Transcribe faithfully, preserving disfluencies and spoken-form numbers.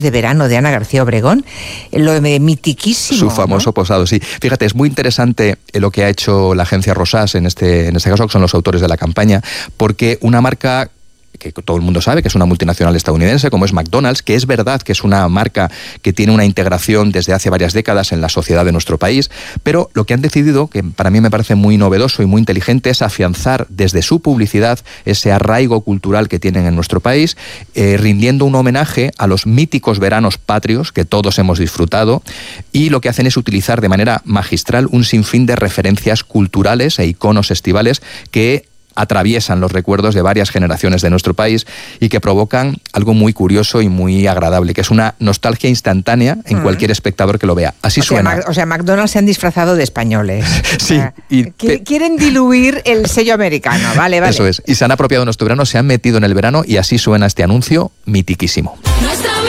de verano de Ana García Obregón, lo de mitiquísimo. Su famoso, ¿no?, posado, sí. Fíjate, es muy interesante lo que ha hecho la agencia Rosas en este, en este caso, que son los autores de la campaña, porque una marca que todo el mundo sabe que es una multinacional estadounidense, como es McDonald's, que es verdad que es una marca que tiene una integración desde hace varias décadas en la sociedad de nuestro país, pero lo que han decidido, que para mí me parece muy novedoso y muy inteligente, es afianzar desde su publicidad ese arraigo cultural que tienen en nuestro país, eh, rindiendo un homenaje a los míticos veranos patrios que todos hemos disfrutado, y lo que hacen es utilizar de manera magistral un sinfín de referencias culturales e iconos estivales que atraviesan los recuerdos de varias generaciones de nuestro país y que provocan algo muy curioso y muy agradable, que es una nostalgia instantánea en mm. cualquier espectador que lo vea. Así o suena. Sea, o sea, McDonald's se han disfrazado de españoles. Sí. O sea, y te... Quieren diluir el sello americano, vale, vale. Eso es. Y se han apropiado de nuestro verano, se han metido en el verano y así suena este anuncio mitiquísimo. Nuestra